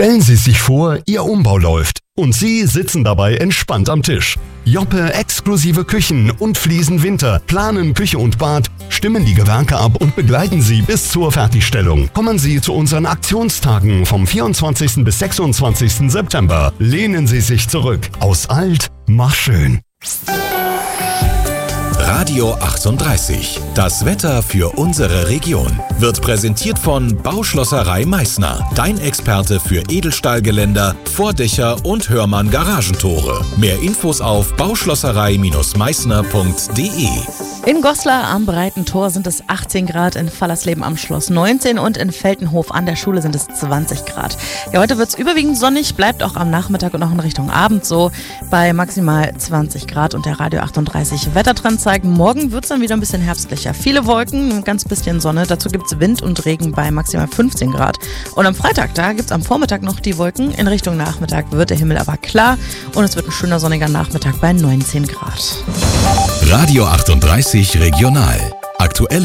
Stellen Sie sich vor, Ihr Umbau läuft und Sie sitzen dabei entspannt am Tisch. Joppe exklusive Küchen und Fliesen Winter planen Küche und Bad, stimmen die Gewerke ab und begleiten Sie bis zur Fertigstellung. Kommen Sie zu unseren Aktionstagen vom 24. bis 26. September. Lehnen Sie sich zurück. Aus alt, mach schön. Radio 38. Das Wetter für unsere Region wird präsentiert von Bauschlosserei Meißner. Dein Experte für Edelstahlgeländer, Vordächer und Hörmann Garagentore. Mehr Infos auf bauschlosserei-meißner.de. In Goslar am Breiten Tor sind es 18 Grad, in Fallersleben am Schloss 19 und in Veltenhof an der Schule sind es 20 Grad. Ja, heute wird es überwiegend sonnig, bleibt auch am Nachmittag und auch in Richtung Abend so bei maximal 20 Grad und der Radio 38 Wettertrend zeigt, morgen wird es dann wieder ein bisschen herbstlicher. Viele Wolken, ein ganz bisschen Sonne, dazu gibt es Wind und Regen bei maximal 15 Grad. Und am Freitag, da gibt es am Vormittag noch die Wolken, in Richtung Nachmittag wird der Himmel aber klar und es wird ein schöner sonniger Nachmittag bei 19 Grad. Radio 38 Regional. Aktuelle